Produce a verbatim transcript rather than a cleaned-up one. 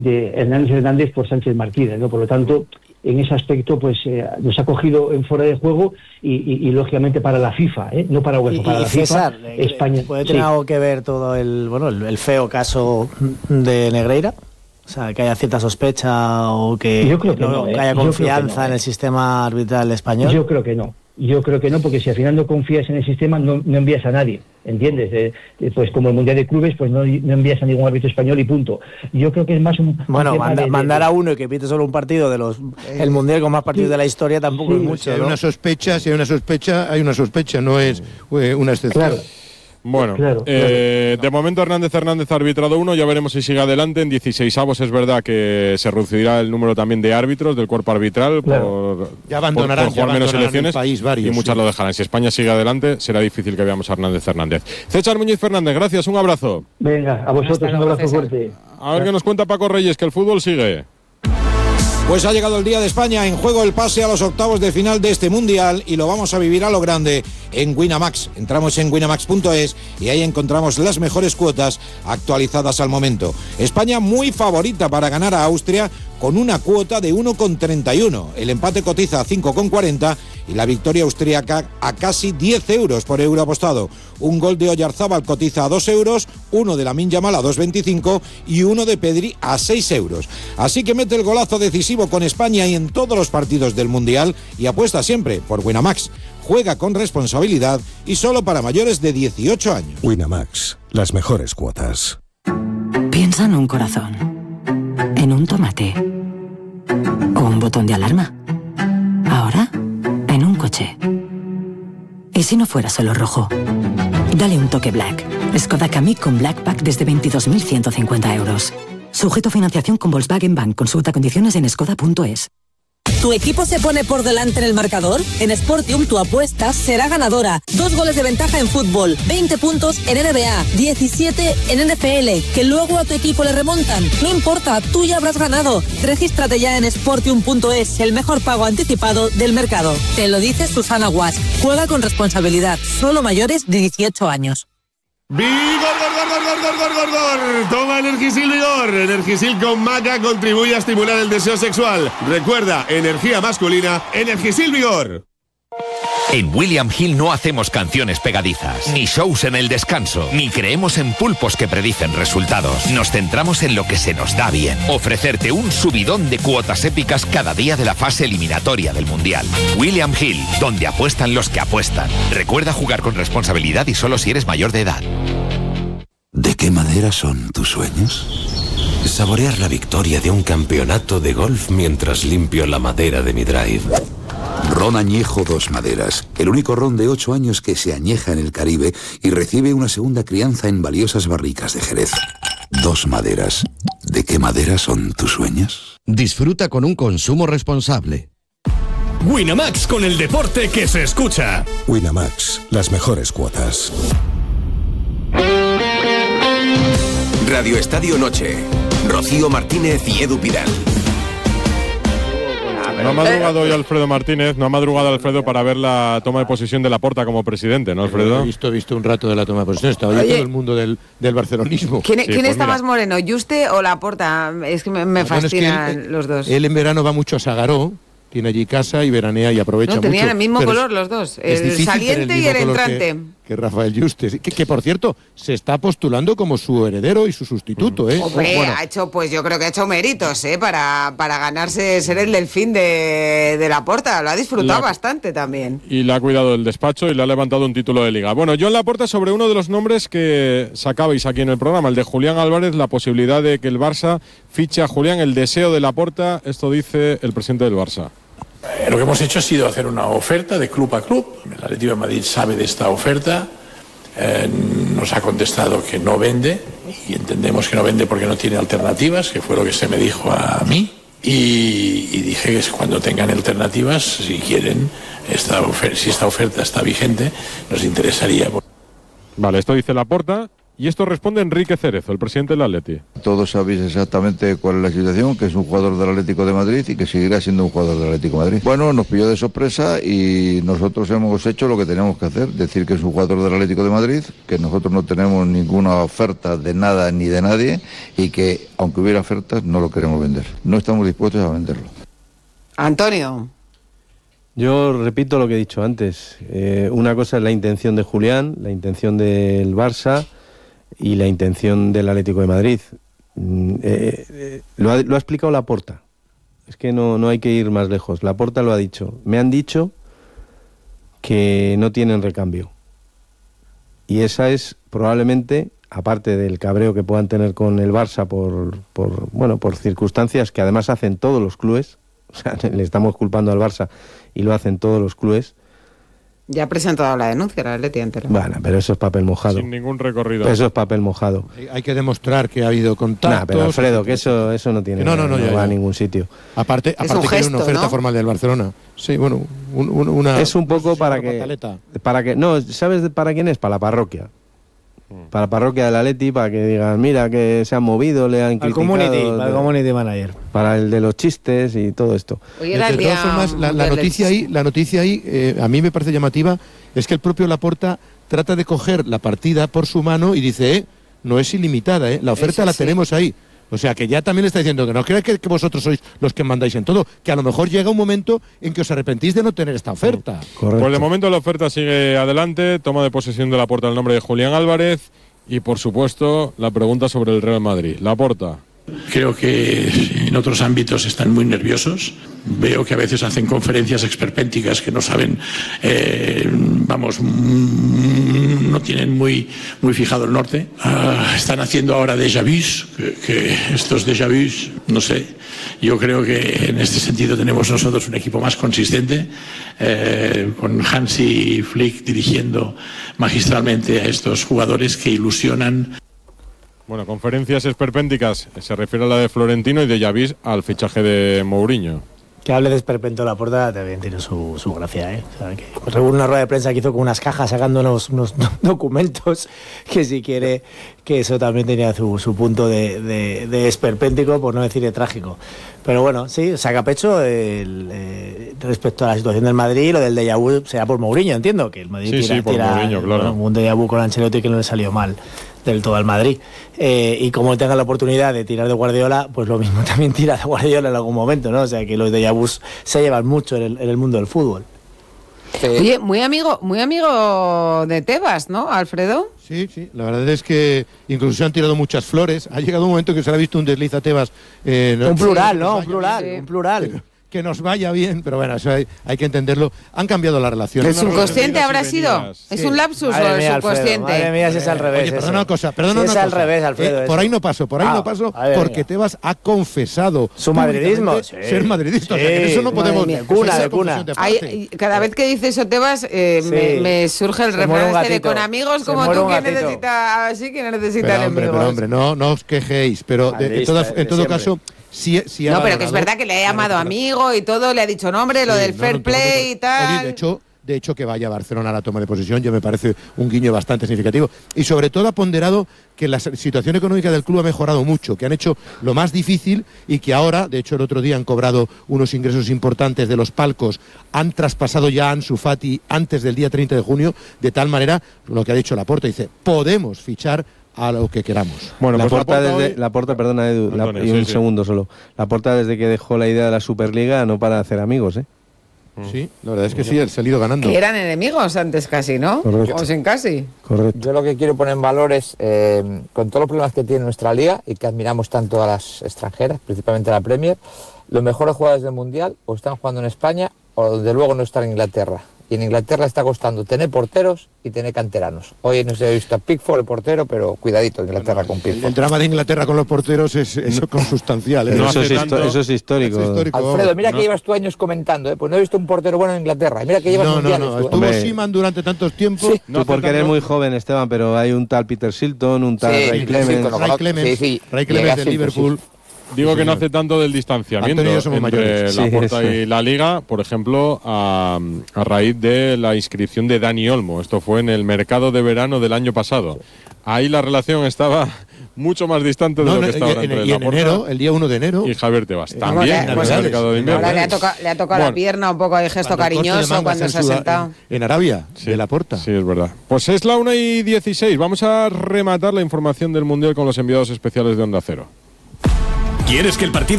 de Hernández Hernández por Sánchez Martínez, ¿no? Por lo tanto, en ese aspecto, pues eh, nos ha cogido en fuera de juego y, y, y lógicamente para la FIFA, ¿eh? No para UEFA, para y la César, FIFA, España. ¿Puede tener sí. algo que ver todo el, bueno, el, el feo caso de Negreira? O sea, que haya cierta sospecha o que, Yo creo que no, no, ¿eh? que haya Yo confianza creo que no, ¿eh? en el sistema arbitral español. Yo creo que no. Yo creo que no, porque si al final no confías en el sistema, no, no envías a nadie, ¿entiendes? Eh, eh, pues como el Mundial de Clubes, pues no, no envías a ningún árbitro español y punto. Yo creo que es más un... Bueno, un manda, de, de, mandar a uno y que pite solo un partido de los... El Mundial con más partidos sí, de la historia tampoco sí, es mucho, si hay ¿no? una sospecha, si hay una sospecha, hay una sospecha, no es eh, una excepción. Claro. Bueno, claro, eh, claro. de momento Hernández Hernández ha arbitrado uno, ya veremos si sigue adelante. En dieciseisavos es verdad que se reducirá el número también de árbitros del cuerpo arbitral, claro. por, ya abandonarán, por, por jugar ya menos abandonarán elecciones el país varios, y muchas sí. lo dejarán. Si España sigue adelante será difícil que veamos a Hernández Hernández. César Muñiz Fernández, gracias, un abrazo. Venga, a vosotros un abrazo fuerte. A ver qué nos cuenta Paco Reyes, que el fútbol sigue. Pues ha llegado el día de España, en juego el pase a los octavos de final de este Mundial y lo vamos a vivir a lo grande en Winamax. Entramos en winamax punto es y ahí encontramos las mejores cuotas actualizadas al momento. España muy favorita para ganar a Austria con una cuota de uno coma treinta y uno. El empate cotiza a cinco coma cuarenta y la victoria austríaca a casi diez euros por euro apostado. Un gol de Oyarzábal cotiza a dos euros, uno de Lamine Yamal a dos coma veinticinco y uno de Pedri a seis euros. Así que mete el golazo decisivo con España y en todos los partidos del Mundial y apuesta siempre por Winamax. Juega con responsabilidad y solo para mayores de dieciocho años. Winamax, las mejores cuotas. Piensa en un corazón, en un tomate o un botón de alarma. Ahora, en un coche. ¿Y si no fuera solo rojo? Dale un toque Black. Skoda Kamiq con Black Pack desde veintidós mil ciento cincuenta euros. Sujeto a financiación con Volkswagen Bank. Consulta condiciones en skoda punto es. ¿Tu equipo se pone por delante en el marcador? En Sportium tu apuesta será ganadora. Dos goles de ventaja en fútbol, veinte puntos en N B A, diecisiete en N F L, que luego a tu equipo le remontan. No importa, tú ya habrás ganado. Regístrate ya en sportium punto es, el mejor pago anticipado del mercado. Te lo dice Susana Guas. Juega con responsabilidad, solo mayores de dieciocho años. ¡Vigor, gor, gor, gor, gor, gor, gor, gor! Toma Energisil Vigor. Energisil con maca contribuye a estimular el deseo sexual. Recuerda, energía masculina, Energisil Vigor. En William Hill no hacemos canciones pegadizas, ni shows en el descanso, ni creemos en pulpos que predicen resultados. Nos centramos en lo que se nos da bien. Ofrecerte un subidón de cuotas épicas cada día de la fase eliminatoria del Mundial. William Hill, donde apuestan los que apuestan. Recuerda jugar con responsabilidad y solo si eres mayor de edad. ¿De qué madera son tus sueños? Saborear la victoria de un campeonato de golf mientras limpio la madera de mi drive. Ron Añejo Dos Maderas, el único ron de ocho años que se añeja en el Caribe y recibe una segunda crianza en valiosas barricas de Jerez. Dos Maderas. ¿De qué madera son tus sueños? Disfruta con un consumo responsable. Winamax, con el deporte que se escucha. Winamax, las mejores cuotas. Radio Estadio Noche. Rocío Martínez y Edu Pidal. No ha madrugado hoy Alfredo Martínez, no ha madrugado Alfredo para ver la toma de posesión de Laporta como presidente, ¿no, Alfredo? He visto, he visto un rato de la toma de posesión, estaba ahí todo el mundo del, del barcelonismo. ¿Quién, sí, ¿quién pues está mira. más moreno, Juste o Laporta? Es que me, me Bueno, fascinan es que él, los dos. Él en verano va mucho a Sagaró, tiene allí casa y veranea y aprovecha No, mucho. tenían el mismo pero color es, los dos, es el difícil saliente tener el y el mismo color entrante. Que, que Rafael Juste, que, que por cierto se está postulando como su heredero y su sustituto, ¿eh? Hombre, Bueno, ha hecho, pues yo creo que ha hecho méritos, ¿eh? Para, para ganarse ser el delfín de, de Laporta. Lo ha disfrutado La- bastante también. Y le ha cuidado el despacho y le ha levantado un título de liga. Bueno, Joan Laporta sobre uno de los nombres que sacabais aquí en el programa, el de Julián Álvarez, la posibilidad de que el Barça fiche a Julián, el deseo de Laporta, esto dice el presidente del Barça. Eh, Lo que hemos hecho ha sido hacer una oferta de club a club. El Atlético de Madrid sabe de esta oferta, eh, nos ha contestado que no vende y entendemos que no vende porque no tiene alternativas, que fue lo que se me dijo a mí. Y, y dije que cuando tengan alternativas, si quieren, esta ofer- si esta oferta está vigente, nos interesaría. Vale, esto dice Laporta Y esto responde Enrique Cerezo, el presidente del Atleti. Todos sabéis exactamente cuál es la situación, que es un jugador del Atlético de Madrid y que seguirá siendo un jugador del Atlético de Madrid. Bueno, nos pilló de sorpresa y nosotros hemos hecho lo que teníamos que hacer, decir que es un jugador del Atlético de Madrid, que nosotros no tenemos ninguna oferta de nada ni de nadie y que, aunque hubiera ofertas, no lo queremos vender. No estamos dispuestos a venderlo. Antonio. Yo repito lo que he dicho antes. Eh, una cosa es la intención de Julián, la intención del Barça y la intención del Atlético de Madrid. Mm, eh, eh, lo, ha, lo ha explicado Laporta. Es que no, no hay que ir más lejos. Laporta lo ha dicho. Me han dicho que no tienen recambio. Y esa es probablemente, aparte del cabreo que puedan tener con el Barça por, por, bueno, por circunstancias que además hacen todos los clubes. O sea, le estamos culpando al Barça y lo hacen todos los clubes. Ya ha presentado la denuncia la Atleti ante la... Bueno, pero eso es papel mojado. Sin ningún recorrido. Eso es papel mojado. Hay, hay que demostrar que ha habido contactos. Nah, pero Alfredo, que eso eso no tiene no, no, no, no ya, va ya. a ningún sitio. Aparte, aparte un que gesto, hay una oferta, ¿no?, formal del Barcelona. Sí, bueno, un, un, una... Es un poco para que... Pataleta. Para que... No, ¿sabes para quién es? Para la parroquia. Para la parroquia del Atleti, para que digan, mira, que se han movido, le han criticado. Community, para el community manager. Para el de los chistes y todo esto. Hoy era el de todas formas, la, la noticia ahí, la noticia ahí eh, a mí me parece llamativa, es que el propio Laporta trata de coger la partida por su mano y dice, eh, no es ilimitada, eh, la oferta Eso la sí. tenemos ahí. O sea, que ya también le está diciendo que no creáis que, que vosotros sois los que mandáis en todo, que a lo mejor llega un momento en que os arrepentís de no tener esta oferta. Correcto. Pues de momento la oferta sigue adelante, toma de posesión de Laporta el nombre de Julián Álvarez y, por supuesto, la pregunta sobre el Real Madrid. Laporta. Creo que en otros ámbitos están muy nerviosos. Veo que a veces hacen conferencias esperpénticas que no saben, eh, vamos, mm, no tienen muy, muy fijado el norte. Uh, están haciendo ahora déjà vus, que, que estos déjà vus, no sé. Yo creo que en este sentido tenemos nosotros un equipo más consistente, eh, con Hansi Flick dirigiendo magistralmente a estos jugadores que ilusionan. Bueno, conferencias esperpénticas se refiere a la de Florentino y de Javis al fichaje de Mourinho. Que hable de esperpento Laporta también tiene su, su gracia, ¿eh? O sea, que reúne una rueda de prensa que hizo con unas cajas sacando unos, unos documentos que si quiere, que eso también tenía su, su punto de, de, de esperpéntico, por no decir de trágico. Pero bueno, sí, saca pecho el, eh, respecto a la situación del Madrid, lo del déjà vu será por Mourinho, entiendo, que el Madrid sí, tira, sí, por tira Mourinho, claro. Bueno, un déjà vu con Ancelotti que no le salió mal del todo al Madrid. Eh, y como tenga la oportunidad de tirar de Guardiola, pues lo mismo también tira de Guardiola en algún momento, ¿no? O sea que los déjà vus se llevan mucho en el, en el mundo del fútbol. Oye, muy amigo, muy amigo de Tebas, ¿no, Alfredo? Sí, sí, la verdad es que incluso se han tirado muchas flores. Ha llegado un momento que se le ha visto un desliz a Tebas. Eh, un plural, ¿no? Un plural, sí. un plural. Que nos vaya bien, pero bueno, eso hay, hay que entenderlo. Han cambiado la relación. ¿El subconsciente habrá sido? ¿Es sí. un lapsus madre o el mía, subconsciente? Alfredo, madre mía, si es al revés. Oye, perdona una cosa, perdona si una es cosa. al revés, Alfredo. Eh, por ahí no paso, por ahí ah, no paso, porque Tebas ha confesado su madridismo. Sí. Ser madridista. Sí. O sea, que eso no podemos. Mía, cuna, de cuna. De Hay, cada vez que dice eso Tebas, eh, sí. me, me surge el refrán de con amigos como tú que necesita, así que necesita el hombre, pero hombre, no, no os quejéis, pero de, de todas, en todo caso. Si, si no, pero que es verdad que le ha llamado amigo y todo, le ha dicho nombre, sí, lo del no, fair no, play no, y tal. Oye, de hecho, de hecho, que vaya a Barcelona a la toma de posesión, yo me parece un guiño bastante significativo. Y sobre todo ha ponderado que la situación económica del club ha mejorado mucho, que han hecho lo más difícil y que ahora, de hecho el otro día han cobrado unos ingresos importantes de los palcos, han traspasado ya a Ansu Fati antes del día treinta de junio, de tal manera, lo que ha dicho Laporta, dice, podemos fichar a lo que queramos. Bueno, la pues porta la desde hoy... la porta, perdona Edu, Antonio, la, y un sí, segundo sí. solo. La porta desde que dejó la idea de la Superliga no para de hacer amigos, ¿eh? Sí, la verdad es que sí, ha salido ganando. Que eran enemigos antes casi, ¿no? Correcto. O sin casi. Correcto. Yo lo que quiero poner en valor es, eh, con todos los problemas que tiene nuestra liga y que admiramos tanto a las extranjeras, principalmente a la Premier, los mejores jugadores del Mundial o están jugando en España o desde luego no están en Inglaterra. Y en Inglaterra está costando tener porteros y tener canteranos. Hoy no se ha visto a Pickford, el portero, pero cuidadito en Inglaterra con Pickford. El drama de Inglaterra con los porteros es, es consustancial. ¿eh? No eso, es eso es histórico. Es histórico. Alfredo, mira no. que llevas tú años comentando, ¿eh? Pues no he visto un portero bueno en Inglaterra. Mira que llevas no, mundiales. No, no, estuvo Seaman durante tantos tiempos. Sí. No tú porque eres muy joven, Esteban, pero hay un tal Peter Shilton, un tal sí, Ray Clemens. Sí, Ray Clemens, sí, sí. Ray Clemens de Liverpool. Sí. digo sí, que no señor. hace tanto del distanciamiento Antonio y yo somos entre mayores. la Sí, Porta sí. y la Liga, por ejemplo, a, a raíz de la inscripción de Dani Olmo. Esto fue en el mercado de verano del año pasado. Ahí la relación estaba mucho más distante de No, lo no, que está y- ahora y- entre y la en Porta enero, el día uno de enero. y Javier Tebas. Eh, También ahora, en pues, el mercado de invierno. Ahora le ha tocado, le ha tocado Bueno. la pierna un poco, hay gesto Cuando el coche de cariñoso mangas cuando en se ha Sudá- sentado. En, en Arabia, de la Porta. Sí, es verdad. Pues es la una y dieciséis. Vamos a rematar la información del Mundial con los enviados especiales de Onda Cero. ¿Quieres que el partido